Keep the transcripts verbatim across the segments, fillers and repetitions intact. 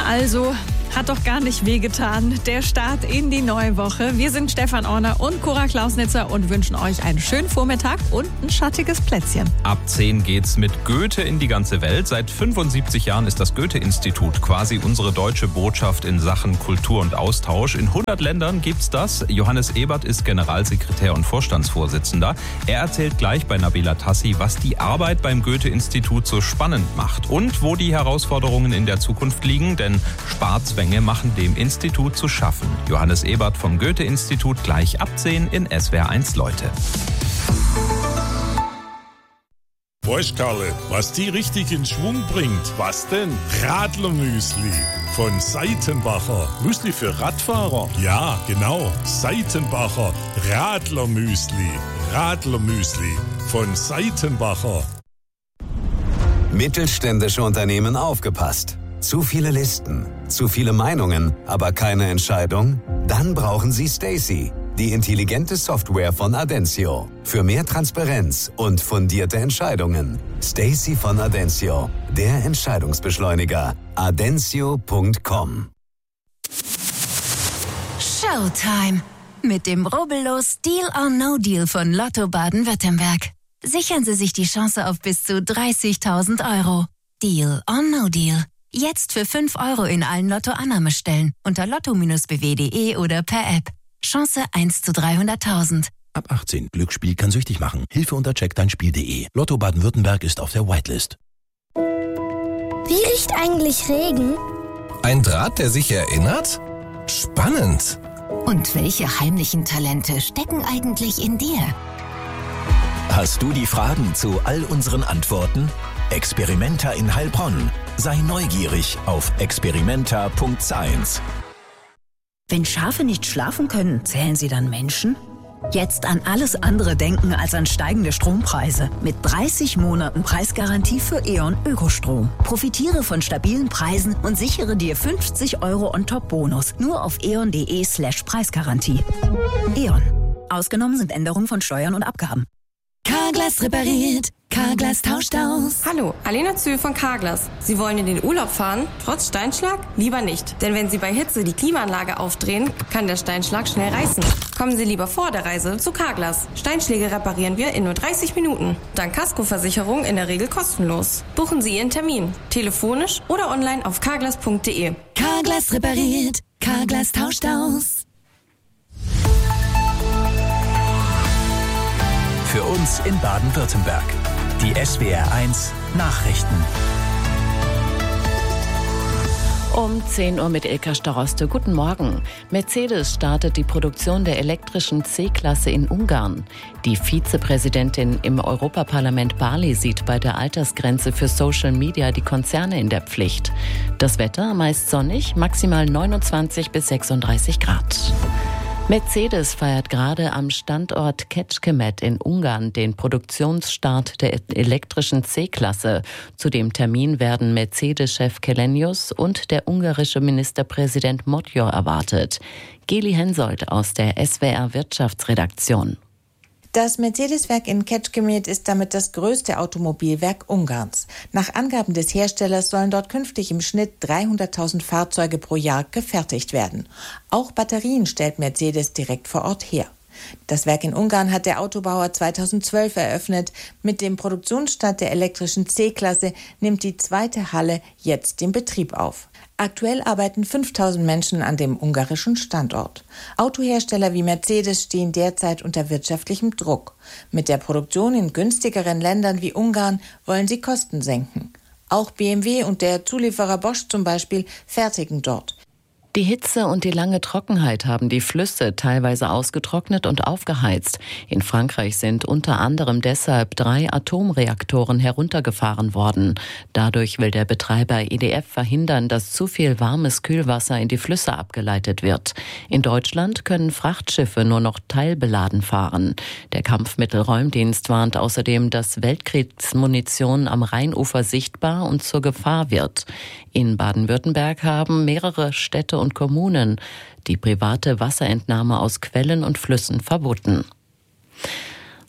Na also, hat doch gar nicht wehgetan. Der Start in die neue Woche. Wir sind Stefan Orner und Cora Klausnitzer und wünschen euch einen schönen Vormittag und ein schattiges Plätzchen. Ab zehn geht's mit Goethe in die ganze Welt. Seit fünfundsiebzig Jahren ist das Goethe-Institut quasi unsere deutsche Botschaft in Sachen Kultur und Austausch. In hundert Ländern gibt's das. Johannes Ebert ist Generalsekretär und Vorstandsvorsitzender. Er erzählt gleich bei Nabila Tassi, was die Arbeit beim Goethe-Institut so spannend macht und wo die Herausforderungen in der Zukunft liegen, denn Sparzwänge machen dem Institut zu schaffen. Johannes Ebert vom Goethe-Institut gleich ab zehn in S W R eins Leute. Weißt Karle, was die richtig in Schwung bringt? Was denn? Radlermüsli von Seitenbacher. Müsli für Radfahrer? Ja, genau. Seitenbacher Radlermüsli. Radlermüsli von Seitenbacher. Mittelständische Unternehmen aufgepasst. Zu viele Listen, zu viele Meinungen, aber keine Entscheidung? Dann brauchen Sie Stacey, die intelligente Software von Adensio. Für mehr Transparenz und fundierte Entscheidungen. Stacey von Adensio, der Entscheidungsbeschleuniger. adensio punkt com. Showtime! Mit dem rubbellos Deal or No Deal von Lotto Baden-Württemberg. Sichern Sie sich die Chance auf bis zu dreißigtausend Euro. Deal or No Deal. Jetzt für fünf Euro in allen Lotto-Annahmestellen unter lotto b w punkt de oder per App. Chance eins zu dreihunderttausend. Ab achtzehn. Glücksspiel kann süchtig machen. Hilfe unter check dein spiel punkt de. Lotto Baden-Württemberg ist auf der Whitelist. Wie riecht eigentlich Regen? Ein Draht, der sich erinnert? Spannend. Und welche heimlichen Talente stecken eigentlich in dir? Hast du die Fragen zu all unseren Antworten? Experimenta in Heilbronn. Sei neugierig auf experimenta punkt science. Wenn Schafe nicht schlafen können, zählen sie dann Menschen? Jetzt an alles andere denken als an steigende Strompreise. Mit dreißig Monaten Preisgarantie für E.ON Ökostrom. Profitiere von stabilen Preisen und sichere dir fünfzig Euro On-Top-Bonus. Nur auf e o n punkt de slash Preisgarantie. E.ON. Ausgenommen sind Änderungen von Steuern und Abgaben. Carglass repariert. Carglass tauscht aus. Hallo, Alena Zühl von Carglass. Sie wollen in den Urlaub fahren, trotz Steinschlag? Lieber nicht. Denn wenn Sie bei Hitze die Klimaanlage aufdrehen, kann der Steinschlag schnell reißen. Kommen Sie lieber vor der Reise zu Carglass. Steinschläge reparieren wir in nur dreißig Minuten. Dank Kaskoversicherung in der Regel kostenlos. Buchen Sie Ihren Termin. Telefonisch oder online auf carglass punkt de. Carglass repariert. Carglass tauscht aus. Für uns in Baden-Württemberg. Die S W R eins Nachrichten. Um zehn Uhr mit Ilka Staroste. Guten Morgen. Mercedes startet die Produktion der elektrischen C-Klasse in Ungarn. Die Vizepräsidentin im Europaparlament Barley sieht bei der Altersgrenze für Social Media die Konzerne in der Pflicht. Das Wetter meist sonnig, maximal neunundzwanzig bis sechsunddreißig Grad. Mercedes feiert gerade am Standort Kecskemét in Ungarn den Produktionsstart der elektrischen C-Klasse. Zu dem Termin werden Mercedes-Chef Kelenius und der ungarische Ministerpräsident Magyar erwartet. Geli Hensoldt aus der S W R Wirtschaftsredaktion. Das Mercedes-Werk in Kecskemét ist damit das größte Automobilwerk Ungarns. Nach Angaben des Herstellers sollen dort künftig im Schnitt dreihunderttausend Fahrzeuge pro Jahr gefertigt werden. Auch Batterien stellt Mercedes direkt vor Ort her. Das Werk in Ungarn hat der Autobauer zweitausendzwölf eröffnet. Mit dem Produktionsstart der elektrischen C-Klasse nimmt die zweite Halle jetzt den Betrieb auf. Aktuell arbeiten fünftausend Menschen an dem ungarischen Standort. Autohersteller wie Mercedes stehen derzeit unter wirtschaftlichem Druck. Mit der Produktion in günstigeren Ländern wie Ungarn wollen sie Kosten senken. Auch B M W und der Zulieferer Bosch zum Beispiel fertigen dort. Die Hitze und die lange Trockenheit haben die Flüsse teilweise ausgetrocknet und aufgeheizt. In Frankreich sind unter anderem deshalb drei Atomreaktoren heruntergefahren worden. Dadurch will der Betreiber E D F verhindern, dass zu viel warmes Kühlwasser in die Flüsse abgeleitet wird. In Deutschland können Frachtschiffe nur noch teilbeladen fahren. Der Kampfmittelräumdienst warnt außerdem, dass Weltkriegsmunition am Rheinufer sichtbar und zur Gefahr wird. In Baden-Württemberg haben mehrere Städte und Kommunen die private Wasserentnahme aus Quellen und Flüssen verboten.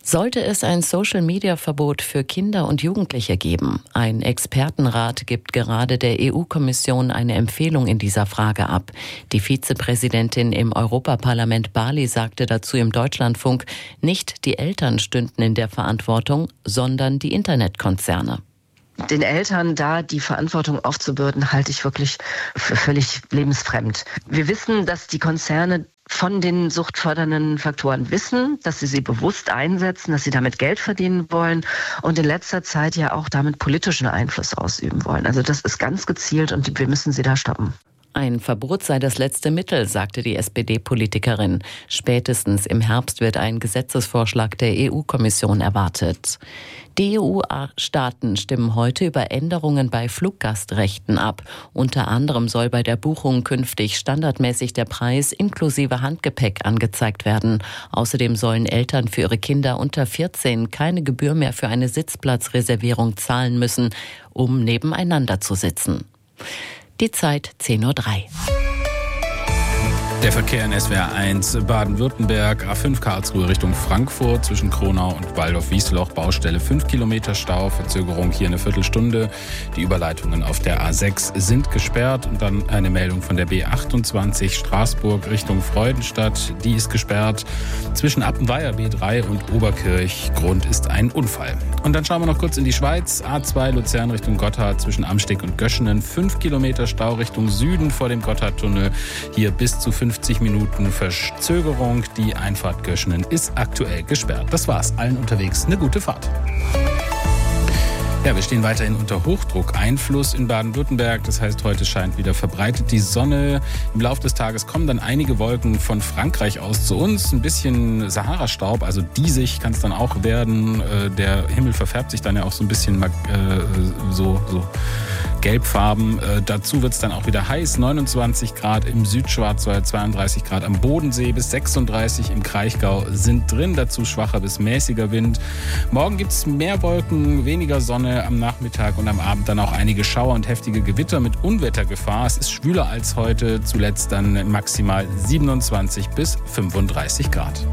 Sollte es ein Social-Media-Verbot für Kinder und Jugendliche geben? Ein Expertenrat gibt gerade der E U-Kommission eine Empfehlung in dieser Frage ab. Die Vizepräsidentin im Europaparlament Barley sagte dazu im Deutschlandfunk, nicht die Eltern stünden in der Verantwortung, sondern die Internetkonzerne. Den Eltern da die Verantwortung aufzubürden, halte ich wirklich für völlig lebensfremd. Wir wissen, dass die Konzerne von den suchtfördernden Faktoren wissen, dass sie sie bewusst einsetzen, dass sie damit Geld verdienen wollen und in letzter Zeit ja auch damit politischen Einfluss ausüben wollen. Also das ist ganz gezielt und wir müssen sie da stoppen. Ein Verbot sei das letzte Mittel, sagte die S P D-Politikerin. Spätestens im Herbst wird ein Gesetzesvorschlag der E U-Kommission erwartet. Die E U-Staaten stimmen heute über Änderungen bei Fluggastrechten ab. Unter anderem soll bei der Buchung künftig standardmäßig der Preis inklusive Handgepäck angezeigt werden. Außerdem sollen Eltern für ihre Kinder unter vierzehn keine Gebühr mehr für eine Sitzplatzreservierung zahlen müssen, um nebeneinander zu sitzen. Die Zeit zehn Uhr drei. Der Verkehr in S W R eins Baden-Württemberg, A fünf Karlsruhe Richtung Frankfurt zwischen Kronau und Waldorf-Wiesloch, Baustelle fünf Kilometer Stau, Verzögerung hier eine Viertelstunde. Die Überleitungen auf der A sechs sind gesperrt und dann eine Meldung von der B achtundzwanzig Straßburg Richtung Freudenstadt, die ist gesperrt. Zwischen Appenweier B drei und Oberkirch, Grund ist ein Unfall. Und dann schauen wir noch kurz in die Schweiz, A zwei Luzern Richtung Gotthard zwischen Amsteg und Göschenen, fünf Kilometer Stau Richtung Süden vor dem Gotthardtunnel, hier bis zu fünfzig Minuten Verzögerung. Die Einfahrt Göschenen ist aktuell gesperrt. Das war's. Allen unterwegs eine gute Fahrt. Ja, wir stehen weiterhin unter Hochdruckeinfluss in Baden-Württemberg. Das heißt, heute scheint wieder verbreitet die Sonne. Im Laufe des Tages kommen dann einige Wolken von Frankreich aus zu uns. Ein bisschen Sahara-Staub, also diesig kann es dann auch werden. Der Himmel verfärbt sich dann ja auch so ein bisschen äh, so, so gelbfarben. Äh, dazu wird es dann auch wieder heiß. neunundzwanzig Grad im Südschwarzwald, zweiunddreißig Grad am Bodensee bis sechsunddreißig im Kraichgau sind drin. Dazu schwacher bis mäßiger Wind. Morgen gibt es mehr Wolken, weniger Sonne. Am Nachmittag und am Abend dann auch einige Schauer und heftige Gewitter mit Unwettergefahr. Es ist schwüler als heute, zuletzt dann maximal siebenundzwanzig bis fünfunddreißig Grad.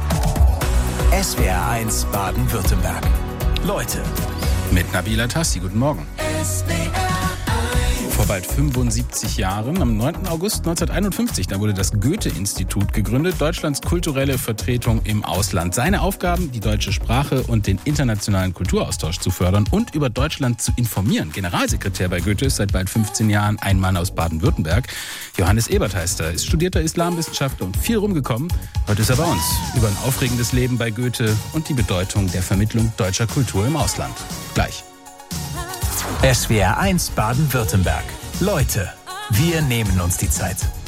S W R eins Baden-Württemberg. Leute. Mit Nabila Tassi, guten Morgen. S W R Vor bald fünfundsiebzig Jahren, am neunten August neunzehnhunderteinundfünfzig, da wurde das Goethe-Institut gegründet, Deutschlands kulturelle Vertretung im Ausland. Seine Aufgaben, die deutsche Sprache und den internationalen Kulturaustausch zu fördern und über Deutschland zu informieren. Generalsekretär bei Goethe ist seit bald fünfzehn Jahren ein Mann aus Baden-Württemberg. Johannes Ebert heißt er, ist studierter Islamwissenschaftler und viel rumgekommen. Heute ist er bei uns über ein aufregendes Leben bei Goethe und die Bedeutung der Vermittlung deutscher Kultur im Ausland. Gleich. S W R eins Baden-Württemberg. Leute, wir nehmen uns die Zeit.